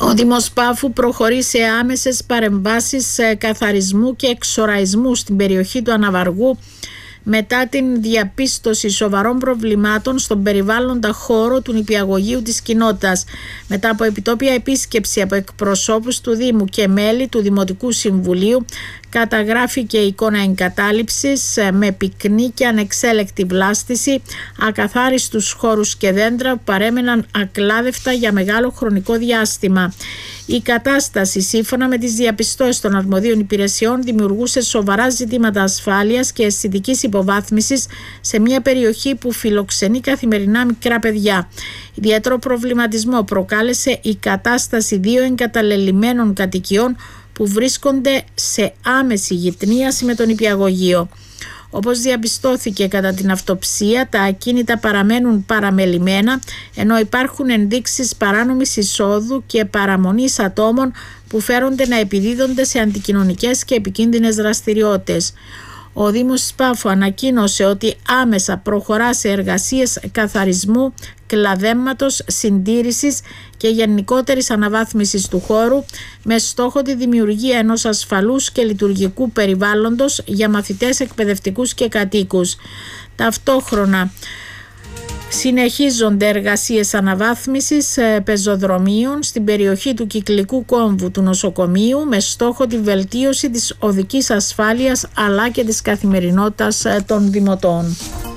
Ο Δήμος Πάφου προχωρεί σε άμεσες παρεμβάσεις καθαρισμού και εξοραϊσμού στην περιοχή του Αναβαργού μετά την διαπίστωση σοβαρών προβλημάτων στον περιβάλλοντα χώρο του νηπιαγωγείου της κοινότητας. Μετά από επιτόπια επίσκεψη από εκπροσώπους του Δήμου και μέλη του Δημοτικού Συμβουλίου, καταγράφηκε εικόνα εγκατάλειψης με πυκνή και ανεξέλεκτη βλάστηση, ακαθάριστους χώρους και δέντρα που παρέμεναν ακλάδευτα για μεγάλο χρονικό διάστημα. Η κατάσταση, σύμφωνα με τις διαπιστώσεις των αρμοδίων υπηρεσιών, δημιουργούσε σοβαρά ζητήματα ασφάλειας και αισθητικής υποβάθμισης σε μια περιοχή που φιλοξενεί καθημερινά μικρά παιδιά. Ιδιαίτερο προβληματισμό προκάλεσε η κατάσταση δύο εγκαταλελειμμένων κατοικιών που βρίσκονται σε άμεση γειτνίαση με τον νηπιαγωγείο. Όπως διαπιστώθηκε κατά την αυτοψία, τα ακίνητα παραμένουν παραμελημένα, ενώ υπάρχουν ενδείξεις παράνομης εισόδου και παραμονής ατόμων που φέρονται να επιδίδονται σε αντικοινωνικές και επικίνδυνες δραστηριότητες. Ο Δήμος της Πάφου ανακοίνωσε ότι άμεσα προχωρά σε εργασίες καθαρισμού, κλαδέμματος, συντήρησης και γενικότερης αναβάθμισης του χώρου με στόχο τη δημιουργία ενός ασφαλούς και λειτουργικού περιβάλλοντος για μαθητές, εκπαιδευτικούς και κατοίκους. Ταυτόχρονα συνεχίζονται εργασίες αναβάθμισης πεζοδρομίων στην περιοχή του Κυκλικού Κόμβου του νοσοκομείου με στόχο τη βελτίωση της οδικής ασφάλειας αλλά και της καθημερινότητας των δημοτών.